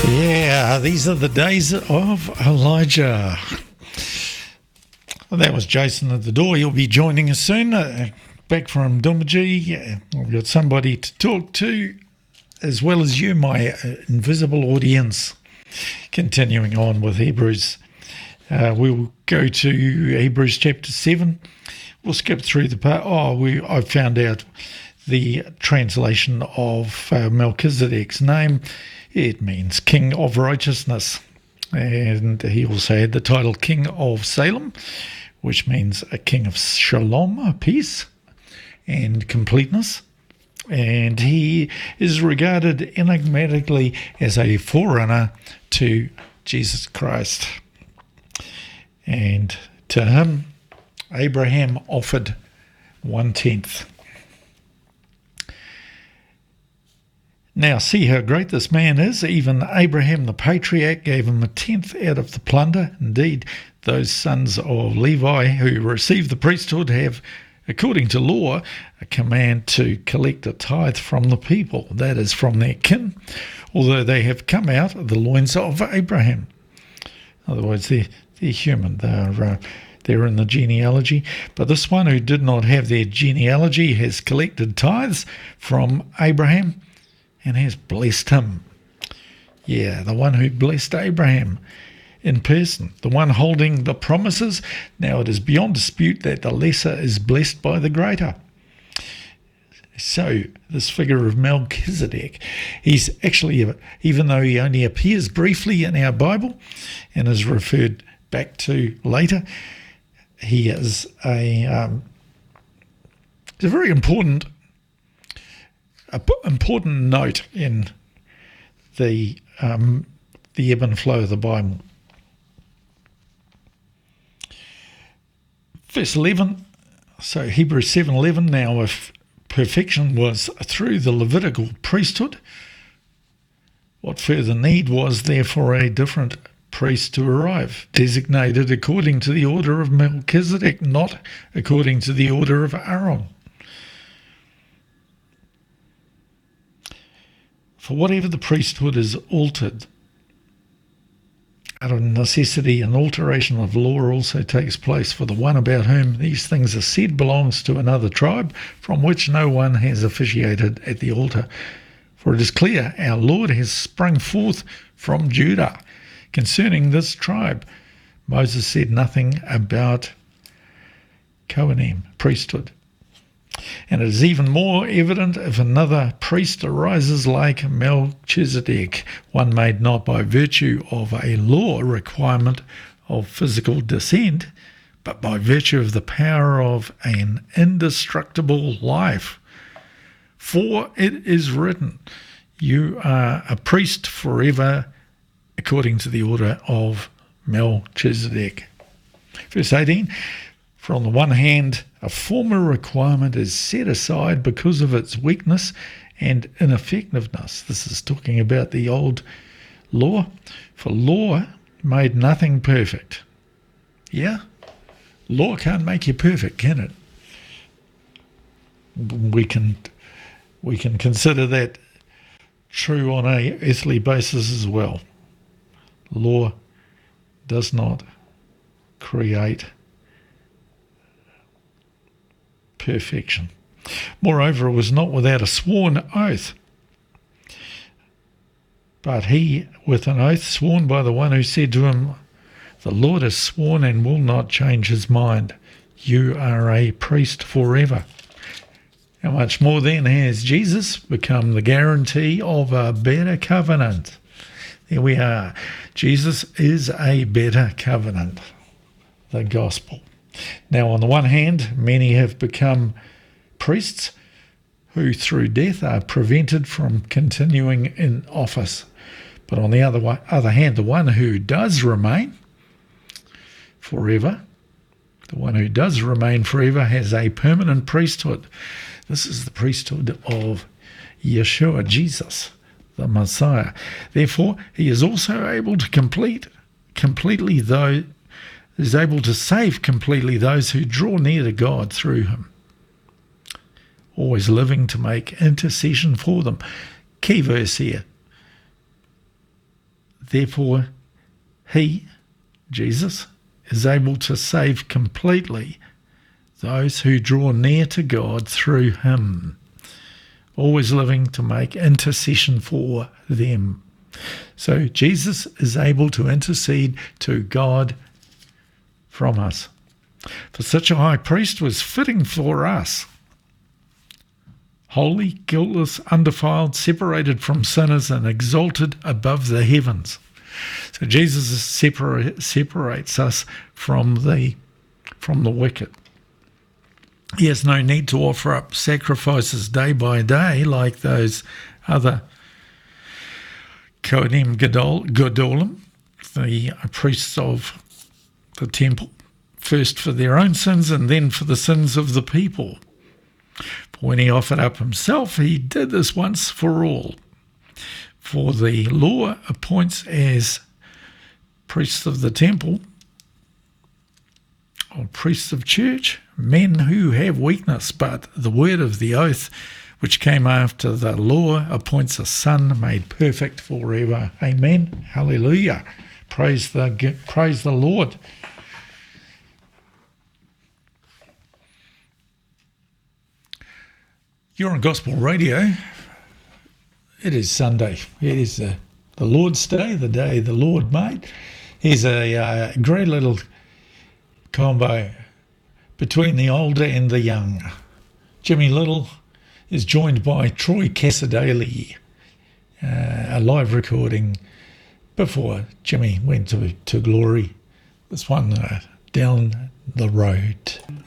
Yeah, these are the days of Elijah. Well, that was Jason at the door. He'll be joining us soon. Back from Doomadgee. We've got somebody to talk to, as well as you, my invisible audience. Continuing on with Hebrews. We'll go to Hebrews chapter 7. We'll skip through the part. I found out the translation of Melchizedek's name. It means King of Righteousness. And he also had the title King of Salem, which means a king of shalom, peace, and completeness. And he is regarded enigmatically as a forerunner to Jesus Christ. And to him, Abraham offered 1/10. Now see how great this man is. Even Abraham the patriarch gave him 1/10 out of the plunder. Indeed, those sons of Levi who received the priesthood have, according to law, a command to collect a tithe from the people, that is, from their kin, although they have come out of the loins of Abraham. In other words, they're human. They're in the genealogy. But this one who did not have their genealogy has collected tithes from Abraham and has blessed him. Yeah, the one who blessed Abraham in person, the one holding the promises. Now it is beyond dispute that the lesser is blessed by the greater. So this figure of Melchizedek, he's actually, even though he only appears briefly in our Bible and is referred back to later, he is a very important note in the ebb and flow of the Bible. Verse 11, so Hebrews 7:11, now if perfection was through the Levitical priesthood, what further need was there for a different priest to arrive, designated according to the order of Melchizedek, not according to the order of Aaron? For whatever the priesthood is altered, out of necessity an alteration of law also takes place, for the one about whom these things are said belongs to another tribe, from which no one has officiated at the altar. For it is clear our Lord has sprung forth from Judah. Concerning this tribe, Moses said nothing about Kohanim, priesthood. And it is even more evident if another priest arises like Melchizedek, one made not by virtue of a law requirement of physical descent, but by virtue of the power of an indestructible life. For it is written, you are a priest forever, according to the order of Melchizedek. Verse 18, for on the one hand, a former requirement is set aside because of its weakness and ineffectiveness. This is talking about the old law. For law made nothing perfect. Yeah? Law can't make you perfect, can it? We can consider that true on a earthly basis as well. Law does not create perfection. Moreover, it was not without a sworn oath, but he with an oath sworn by the one who said to him, the Lord has sworn and will not change his mind. You are a priest forever. How much more then has Jesus become the guarantee of a better covenant? There we are. Jesus is a better covenant, the gospel. Now, on the one hand, many have become priests who through death are prevented from continuing in office. But on the other hand, the one who does remain forever, has a permanent priesthood. This is the priesthood of Yeshua, Jesus, the Messiah. Therefore, he is also able to is able to save completely those who draw near to God through him, always living to make intercession for them. Key verse here. Therefore, he, Jesus, is able to save completely those who draw near to God through him, always living to make intercession for them. So Jesus is able to intercede to God from us. For such a high priest was fitting for us, holy, guiltless, undefiled, separated from sinners, and exalted above the heavens. So Jesus separates us from the wicked. He has no need to offer up sacrifices day by day like those other Kohanim Gedolim, the priests of the temple, first for their own sins and then for the sins of the people. But when he offered up himself, he did this once for all. For the law appoints as priests of the temple, or priests of church, men who have weakness, but the word of the oath, which came after the law, appoints a son made perfect forever. Amen. Hallelujah. Praise the Lord. You're on Gospel Radio. It is Sunday. It is the Lord's Day, the day the Lord made. Here's a great little combo between the older and the young. Jimmy Little is joined by Troy Cassadaly, a live recording before Jimmy went to glory. This one down the road.